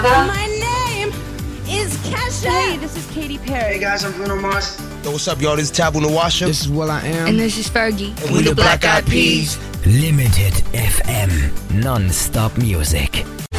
My name is Kesha. Hey, this is Katy Perry. Hey guys, I'm Bruno Mars. Yo, what's up, y'all? This is Tabu Nawasha. This is Will I Am. And this is Fergie. And we the Black Eyed Peas. Limited FM. Non-stop music.